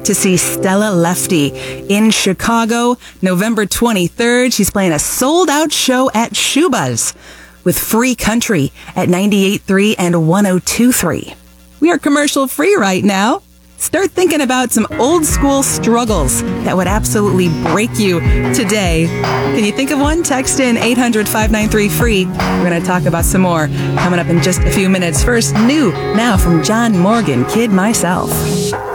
wait to see Stella Lefty in Chicago, November 23rd. She's playing a sold-out show at Shuba's with Free Country at 98.3 and 102.3. We are commercial-free right now. Start thinking about some old-school struggles that would absolutely break you today. Can you think of one? Text in 800-593-FREE. We're going to talk about some more coming up in just a few minutes. First, new now from John Morgan, Kid Myself.